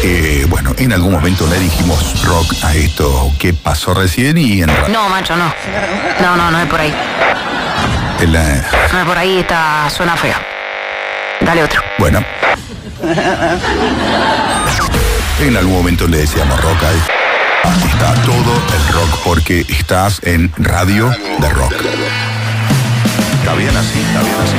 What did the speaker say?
Bueno, en algún momento le dijimos rock a esto que pasó recién y en No, macho, no. No es por ahí. No es por ahí, suena feo. Dale otro. Bueno. En algún momento le decíamos rock a esto. Aquí está todo el rock porque estás en Radio de Rock. Está bien así, está bien así.